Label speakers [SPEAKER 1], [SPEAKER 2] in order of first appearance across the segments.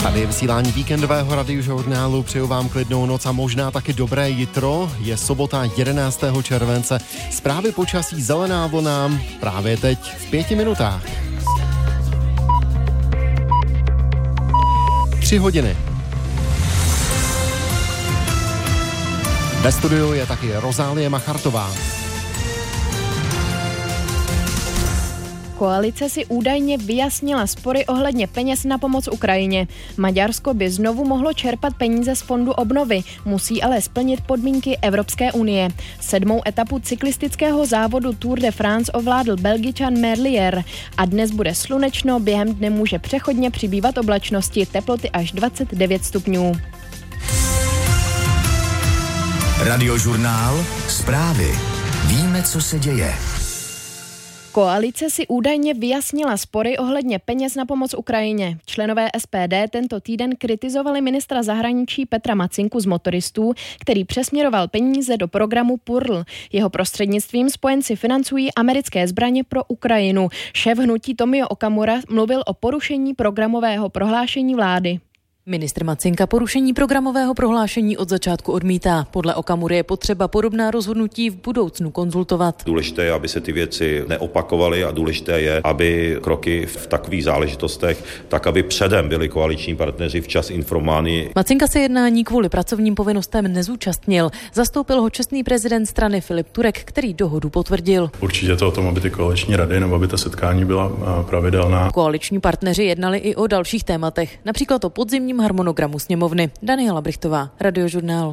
[SPEAKER 1] Tady je vysílání víkendového radiožurnálu. Přeju vám klidnou noc a možná taky dobré jitro. Je sobota 11. července. Zprávy počasí, zelená vlna právě teď v 5 minutách. 3 hodiny. Ve studiu je taky Rozálie Machartová.
[SPEAKER 2] Koalice si údajně vyjasnila spory ohledně peněz na pomoc Ukrajině. Maďarsko by znovu mohlo čerpat peníze z fondu obnovy, musí ale splnit podmínky Evropské unie. 7. etapu cyklistického závodu Tour de France ovládl Belgičan Merlier a dnes bude slunečno, během dne může přechodně přibývat oblačnosti, teploty až 29 stupňů.
[SPEAKER 3] Radiožurnál, zprávy. Víme, co se děje.
[SPEAKER 2] Koalice si údajně vyjasnila spory ohledně peněz na pomoc Ukrajině. Členové SPD tento týden kritizovali ministra zahraničí Petra Macinku z Motoristů, který přesměroval peníze do programu PURL. Jeho prostřednictvím spojenci financují americké zbraně pro Ukrajinu. Šéf hnutí Tomio Okamura mluvil o porušení programového prohlášení vlády.
[SPEAKER 4] Ministr Macinka porušení programového prohlášení od začátku odmítá. Podle Okamury je potřeba podobná rozhodnutí v budoucnu konzultovat.
[SPEAKER 5] Důležité je, aby se ty věci neopakovaly a důležité je, aby kroky v takových záležitostech, tak aby předem byli koaliční partneři včas informováni.
[SPEAKER 4] Macinka se jednání kvůli pracovním povinnostem nezúčastnil. Zastoupil ho čestný prezident strany Filip Turek, který dohodu potvrdil.
[SPEAKER 6] Určitě to o tom, aby ty koaliční rady nebo aby ta setkání byla pravidelná.
[SPEAKER 4] Koaliční partneři jednali i o dalších tématech, například o podzimním harmonogramu sněmovny. Daniela Brichtová, Radiožurnál.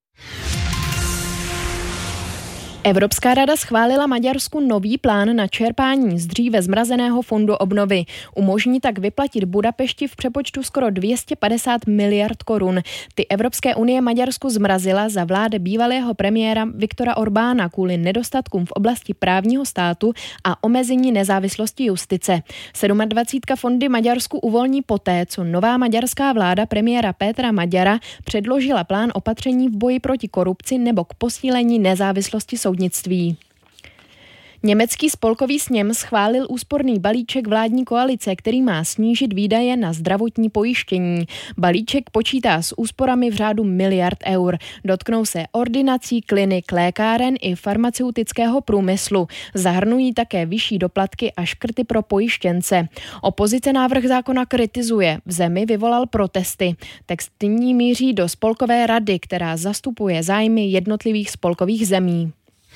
[SPEAKER 2] Evropská rada schválila Maďarsku nový plán na čerpání z dříve zmrazeného fondu obnovy. Umožní tak vyplatit Budapešti v přepočtu skoro 250 miliard korun. Ty Evropské unie Maďarsku zmrazila za vlády bývalého premiéra Viktora Orbána kvůli nedostatkům v oblasti právního státu a omezení nezávislosti justice. 27 fondy Maďarsku uvolní poté, co nová maďarská vláda premiéra Pétra Maďara předložila plán opatření v boji proti korupci nebo k posílení nezávislosti soudnictví. Německý spolkový sněm schválil úsporný balíček vládní koalice, který má snížit výdaje na zdravotní pojištění. Balíček počítá s úsporami v řádu miliard eur. Dotknou se ordinací, klinik, lékáren i farmaceutického průmyslu. Zahrnují také vyšší doplatky a škrty pro pojištěnce. Opozice návrh zákona kritizuje. V zemi vyvolal protesty. Text nyní míří do spolkové rady, která zastupuje zájmy jednotlivých spolkových zemí.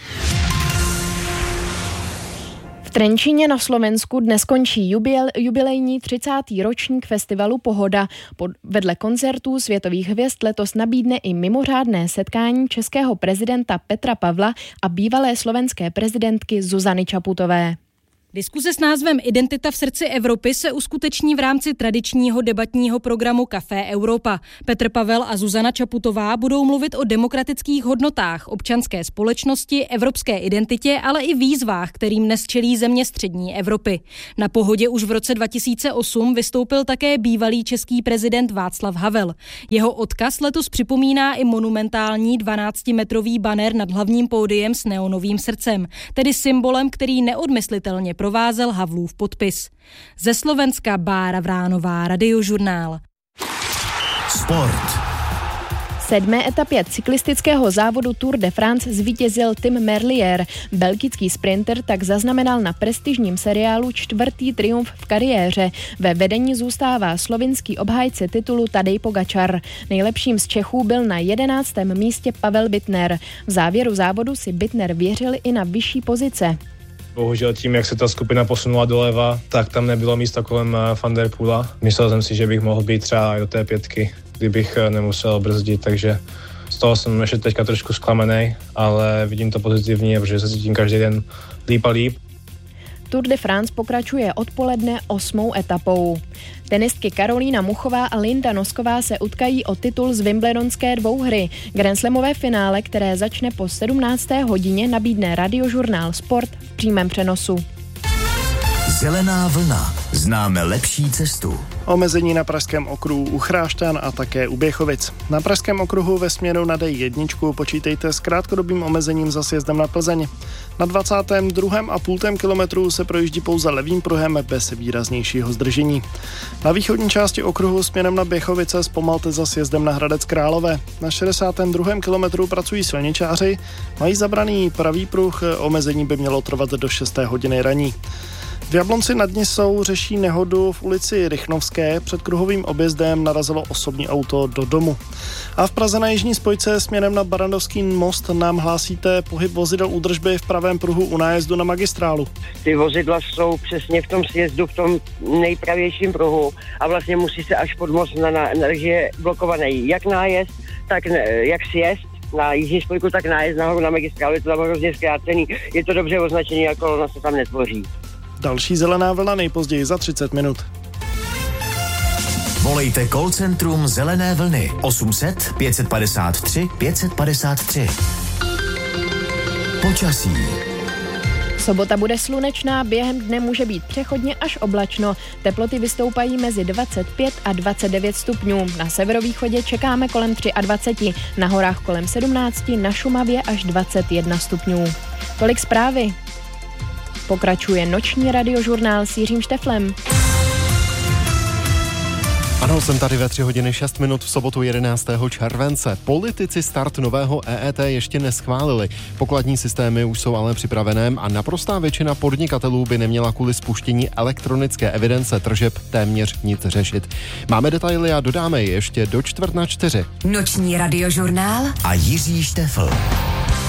[SPEAKER 2] V Trenčíně na Slovensku dnes končí jubilejní 30. ročník festivalu Pohoda. Vedle koncertů světových hvězd letos nabídne i mimořádné setkání českého prezidenta Petra Pavla a bývalé slovenské prezidentky Zuzany Čaputové.
[SPEAKER 7] Diskuse s názvem Identita v srdci Evropy se uskuteční v rámci tradičního debatního programu Café Europa. Petr Pavel a Zuzana Čaputová budou mluvit o demokratických hodnotách, občanské společnosti, evropské identitě, ale i výzvách, kterým dnes čelí země střední Evropy. Na Pohodě už v roce 2008 vystoupil také bývalý český prezident Václav Havel. Jeho odkaz letos připomíná i monumentální 12-metrový banner nad hlavním pódiem s neonovým srdcem, tedy symbolem, který neodmyslitelně provázel Havlův podpis. Ze Slovenska Bára Vránová, Radiožurnál.
[SPEAKER 3] Sport.
[SPEAKER 2] V 7. etapě cyklistického závodu Tour de France zvítězil Tim Merlier. Belgický sprinter tak zaznamenal na prestižním seriálu 4. triumf v kariéře. Ve vedení zůstává slovinský obhájce titulu Tadej Pogačar. Nejlepším z Čechů byl na 11. místě Pavel Bittner. V závěru závodu si Bittner věřil i na vyšší pozice.
[SPEAKER 8] Bohužel tím, jak se ta skupina posunula doleva, tak tam nebylo místo kolem Van der Poola. Myslel jsem si, že bych mohl být třeba i do té 5, kdybych nemusel brzdit, takže z toho jsem ještě teďka trošku zklamený, ale vidím to pozitivně, protože se cítím každý den líp a líp.
[SPEAKER 2] Tour de France pokračuje odpoledne 8. etapou. Tenistky Karolína Muchová a Linda Nosková se utkají o titul z Wimbledonské dvouhry. Grandslamové finále, které začne po 17. hodině, nabídne Radiožurnál Sport v přímém přenosu.
[SPEAKER 3] Zelená vlna. známe lepší cestu.
[SPEAKER 9] Omezení na Pražském okruhu u Chrášťan a také u Běchovic. Na Pražském okruhu ve směru na D1 počítejte s krátkodobým omezením za sjezdem na Plzeň. Na 22,5 kilometru se projíždí pouze levým pruhem bez výraznějšího zdržení. Na východní části okruhu směrem na Běchovice zpomalte za sjezdem na Hradec Králové. Na 62. kilometru pracují silničáři, mají zabraný pravý pruh, omezení by mělo trvat do 6. hodiny raní. V Jablonci nad Nisou řeší nehodu v ulici Rychnovské. Před kruhovým objezdem narazilo osobní auto do domu. A v Praze na jižní spojce směrem na Barandovský most nám hlásíte pohyb vozidel údržby v pravém pruhu u nájezdu na magistrálu.
[SPEAKER 10] Ty vozidla jsou přesně v tom sjezdu, v tom nejpravějším pruhu a vlastně musí se až pod most, takže je blokovaný jak nájezd, tak jak sjezd. Na jižní spojku, tak nájezd nahoru na magistrálu, je to tam hrozně zkrácený, je to dobře označený a kolona se tam netvoří.
[SPEAKER 9] Další zelená vlna nejpozději za 30 minut.
[SPEAKER 3] Volejte call centrum Zelené vlny 800 553 553. Počasí.
[SPEAKER 2] Sobota bude slunečná, během dne může být přechodně až oblačno. Teploty vystoupají mezi 25 a 29 stupňů. Na severovýchodě čekáme kolem 23, na horách kolem 17, na Šumavě až 21 stupňů. Tolik zprávy. Pokračuje noční radiožurnál s Jiřím Šteflem.
[SPEAKER 1] Ano, jsem tady ve 3 hodiny 6 minut v sobotu 11. července. Politici start nového EET ještě neschválili. Pokladní systémy už jsou ale připravené a naprostá většina podnikatelů by neměla kvůli spuštění elektronické evidence tržeb téměř nic řešit. Máme detaily a dodáme je ještě do 3:45.
[SPEAKER 11] Noční radiožurnál
[SPEAKER 3] a Jiří Štefl.